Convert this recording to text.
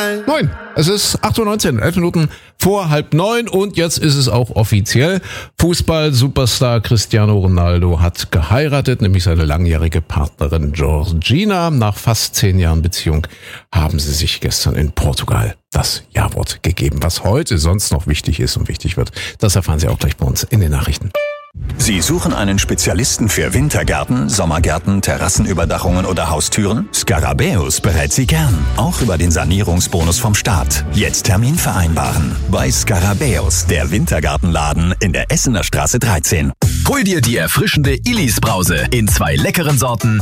Moin, es ist 8:19 Uhr, 11 Minuten vor 8:30 und jetzt ist es auch offiziell. Fußball-Superstar Cristiano Ronaldo hat geheiratet, nämlich seine langjährige Partnerin Georgina. Nach fast 10 Jahren Beziehung haben sie sich gestern in Portugal das Ja-Wort gegeben. Was heute sonst noch wichtig ist und wichtig wird, das erfahren Sie auch gleich bei uns in den Nachrichten. Sie suchen einen Spezialisten für Wintergärten, Sommergärten, Terrassenüberdachungen oder Haustüren? Scarabäus berät Sie gern, auch über den Sanierungsbonus vom Staat. Jetzt Termin vereinbaren. Bei Scarabäus, der Wintergartenladen in der Essener Straße 13. Hol dir die erfrischende Illis Brause in 2 leckeren Sorten